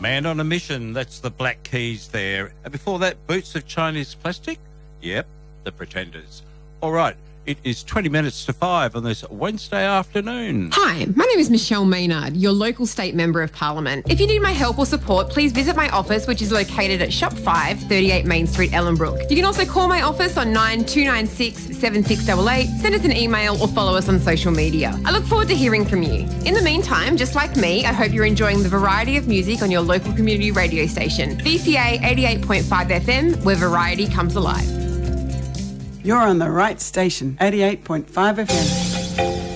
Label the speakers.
Speaker 1: Man on a Mission, that's the Black Keys there. And before that, Boots of Chinese Plastic? Yep, the Pretenders. All right, it is 20 minutes to 5 on this Wednesday afternoon.
Speaker 2: Hi, my name is Michelle Maynard, your local state member of Parliament. If you need my help or support, please visit my office, which is located at Shop 5, 38 Main Street, Ellenbrook. You can also call my office on 9296 7688, send us an email or follow us on social media. I look forward to hearing from you. In the meantime, just like me, I hope you're enjoying the variety of music on your local community radio station, VCA 88.5 FM, where variety comes alive.
Speaker 3: You're on the right station, 88.5 FM.